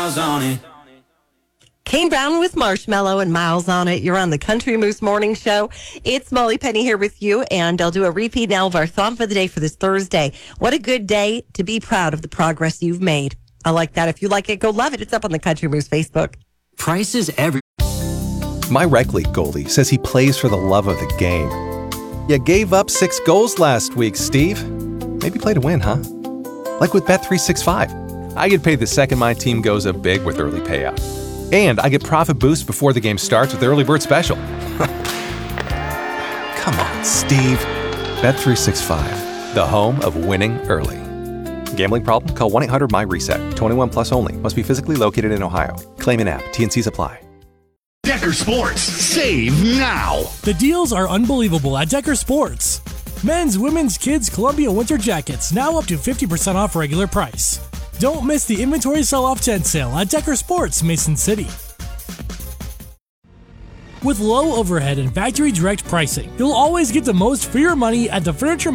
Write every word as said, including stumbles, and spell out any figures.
miles on it. Kane Brown with Marshmallow and Miles on it. You're on the Country Moose Morning Show. It's Molly Penny here with you, and I'll do a repeat now of our thought for the day for this Thursday. What a good day to be proud of the progress you've made. I like that. If you like it, go love it. It's up on the Country Moose Facebook. Prices every... My rec league goalie says he plays for the love of the game. You gave up six goals last week, Steve. Maybe play to win, huh? Like with Bet three sixty-five. I get paid the second my team goes up big with early payout. And I get profit boosts before the game starts with the early bird special. Come on, Steve. Bet three sixty-five, the home of winning early. Gambling problem? Call one eight hundred my reset. twenty-one plus only. Must be physically located in Ohio. Claim in app. T N Cs apply. Decker Sports. Save now. The deals are unbelievable at Decker Sports. Men's, women's, kids' Columbia winter jackets now up to fifty percent off regular price. Don't miss the inventory sell-off tent sale at Decker Sports, Mason City. With low overhead and factory direct pricing, you'll always get the most for your money at the Furniture